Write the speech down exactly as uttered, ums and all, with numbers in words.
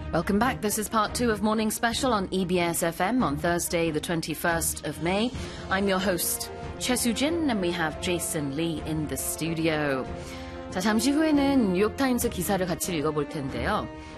Welcome back. This is part two of Morning Special on E B S F M on Thursday, the twenty-first of May. I'm your host, Choi Soo-jin, and we have Jason Lee in the studio. 자, 잠시 후에는 뉴욕타임스 기사를 같이 읽어볼 텐데요.